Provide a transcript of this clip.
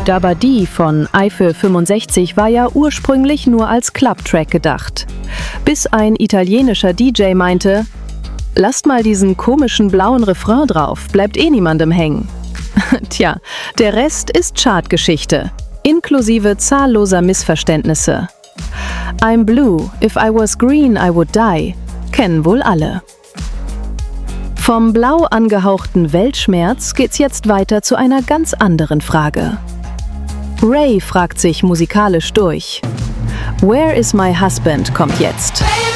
Dabba Dee von Eiffel 65 war ja ursprünglich nur als Clubtrack gedacht. Bis ein italienischer DJ meinte: lasst mal diesen komischen blauen Refrain drauf, bleibt eh niemandem hängen. Tja, der Rest ist Chartgeschichte, inklusive zahlloser Missverständnisse. I'm blue, if I was green I would die, kennen wohl alle. Vom blau angehauchten Weltschmerz geht's jetzt weiter zu einer ganz anderen Frage. Ray fragt sich musikalisch durch. Where is my husband kommt jetzt.